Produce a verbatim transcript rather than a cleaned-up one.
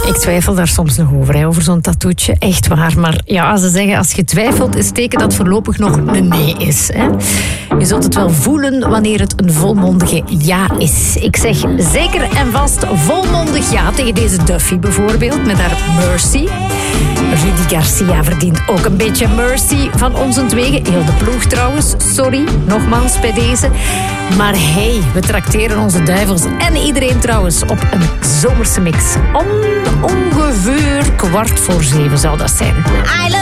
Ik twijfel daar soms nog over, hè, over zo'n tattoetje. Echt waar. Maar ja, ze zeggen, als je twijfelt, is het teken dat voorlopig nog een nee is. Hè. Je zult het wel voelen wanneer het een volmondige ja is. Ik zeg zeker en vast volmondig ja tegen deze Duffy bijvoorbeeld, met haar Mercy. Rudy Garcia verdient ook een beetje mercy van onzentwege. Heel de ploeg trouwens. Sorry, nogmaals bij deze. Maar hey, we trakteren onze duivels en iedereen trouwens op een zomerse mix. Om ongeveer kwart voor zeven zou dat zijn. I love